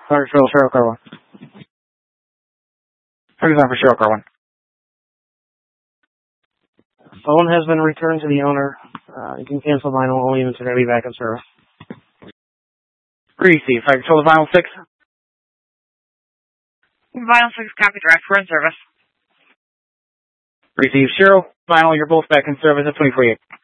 Clarksville, Cheryl Car 1. Turn on for Cheryl Car 1. Phone has been returned to the owner. You can cancel vinyl, all units are going to be back in service. Receive. Fire control to vinyl 6. Vinyl 6, copy direct. We're in service. Receive. Cheryl, vinyl, you're both back in service at 24-8.